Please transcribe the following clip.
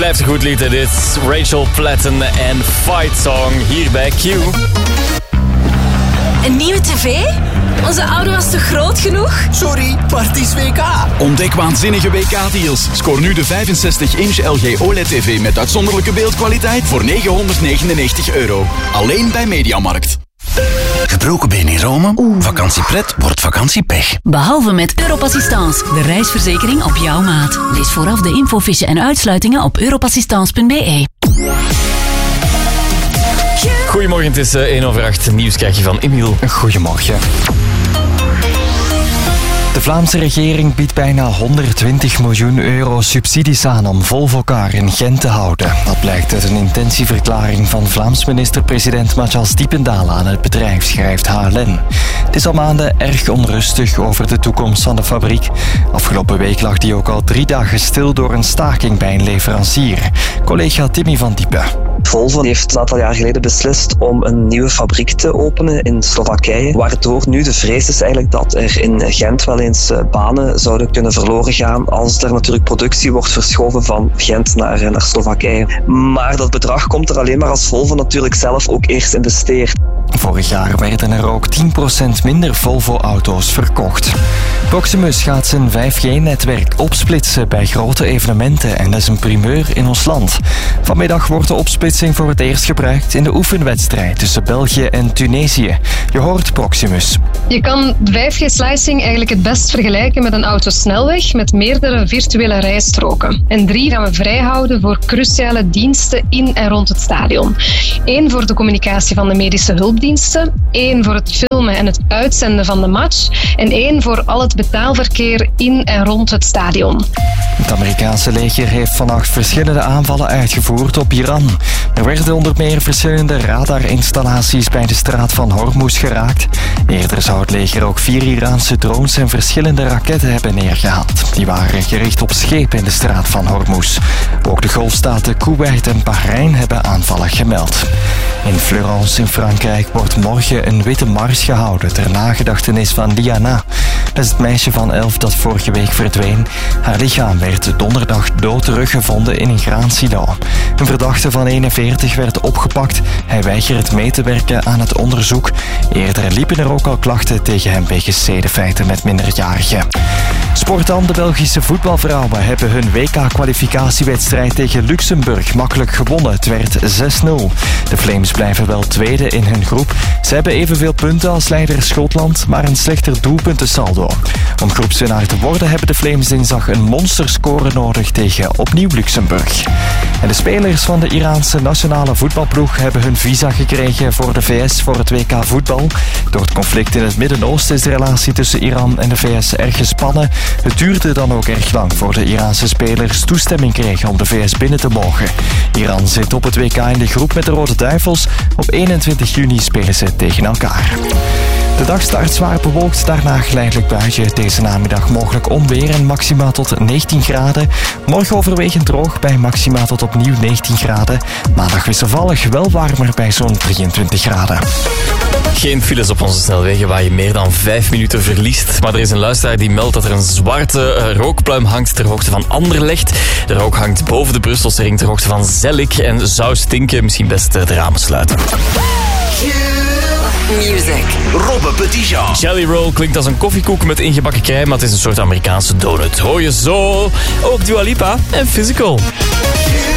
Blijft een goed lied, hè, dit. Rachel Platten en Fight Song hier bij Q. Een nieuwe tv? Onze oude was te groot genoeg? Sorry, maar het is WK. Ontdek waanzinnige WK-deals. Scoor nu de 65-inch LG OLED-tv met uitzonderlijke beeldkwaliteit voor €999. Alleen bij Mediamarkt. Gebroken been in Rome? Vakantiepret wordt vakantiepech. Behalve met Europassistance, de reisverzekering op jouw maat. Lees vooraf de infofiche en uitsluitingen op europassistance.be. Goedemorgen, het is 1:08. Nieuws krijg je van Emiel. Goedemorgen. De Vlaamse regering biedt bijna €120 miljoen subsidies aan om Volvocar in Gent te houden. Dat blijkt uit een intentieverklaring van Vlaams minister-president Matthias Diependalen aan het bedrijf, schrijft HLN. Het is al maanden erg onrustig over de toekomst van de fabriek. Afgelopen week lag die ook al 3 dagen stil door een staking bij een leverancier. Collega Timmy van Diepen. Volvo heeft een aantal jaar geleden beslist om een nieuwe fabriek te openen in Slowakije, waardoor nu de vrees is eigenlijk dat er in Gent wel eens banen zouden kunnen verloren gaan als er natuurlijk productie wordt verschoven van Gent naar Slowakije. Maar dat bedrag komt er alleen maar als Volvo natuurlijk zelf ook eerst investeert. Vorig jaar werden er ook 10% minder Volvo-auto's verkocht. Proximus gaat zijn 5G-netwerk opsplitsen bij grote evenementen en dat is een primeur in ons land. Vanmiddag wordt de opsplitsing voor het eerst gebruikt in de oefenwedstrijd tussen België en Tunesië. Je hoort Proximus. Je kan de 5G-slicing eigenlijk het best vergelijken met een autosnelweg met meerdere virtuele rijstroken. En 3 gaan we vrijhouden voor cruciale diensten in en rond het stadion. 1 voor de communicatie van de medische hulpdiensten, 1 voor het filmen en het uitzenden van de match en 1 voor al het betaalverkeer in en rond het stadion. Het Amerikaanse leger heeft vannacht verschillende aanvallen uitgevoerd op Iran. Er werden onder meer verschillende radarinstallaties bij de straat van Hormuz geraakt. Eerder zou het leger ook 4 Iraanse drones en verschillende raketten hebben neergehaald. Die waren gericht op schepen in de straat van Hormuz. Ook de golfstaten Kuwait en Bahrein hebben aanvallen gemeld. In Fleurance in Frankrijk wordt morgen een witte mars gehouden ter nagedachtenis van Diana. Dat is het meisje van 11 dat vorige week verdween. Haar lichaam werd donderdag dood teruggevonden in een graansilo. Een verdachte van 41 werd opgepakt. Hij weigert mee te werken aan het onderzoek. Eerder liepen er ook al klachten tegen hem wegens zedenfeiten met minderjarigen. Sport dan, de Belgische voetbalvrouwen hebben hun WK-kwalificatiewedstrijd tegen Luxemburg makkelijk gewonnen. Het werd 6-0. De Flames blijven wel tweede in hun groep. Ze hebben evenveel punten als leider Schotland, maar een slechter doelpuntensaldo. Om groepswinnaar te worden hebben de Flames dinsdag een monsterscore nodig tegen opnieuw Luxemburg. En de spelers van de Iraanse nationale voetbalploeg hebben hun visa gekregen voor de VS voor het WK voetbal. Door het conflict in het Midden-Oosten is de relatie tussen Iran en de VS erg gespannen. Het duurde dan ook erg lang voor de Iraanse spelers toestemming kregen om de VS binnen te mogen. Iran zit op het WK in de groep met de Rode Duivels. Op 21 juni spelen ze tegen elkaar. De dag start zwaar bewolkt, daarna geleidelijk buitje. Deze namiddag mogelijk onweer en maxima tot 19 graden. Morgen overwegend droog bij maxima tot opnieuw 19 graden. Maandag wisselvallig, wel warmer bij zo'n 23 graden. Geen files op onze snelwegen waar je meer dan 5 minuten verliest. Maar er is een luisteraar die meldt dat er een zwarte rookpluim hangt ter hoogte van Anderlecht. De rook hangt boven de Brusselse ring ter hoogte van Zellik en zou stinken. Misschien best de ramen sluiten. Music. Robbe Petitjean. Jelly Roll klinkt als een koffiekoek met ingebakken crème, maar het is een soort Amerikaanse donut. Hoor je zo? Ook Dua Lipa en Physical.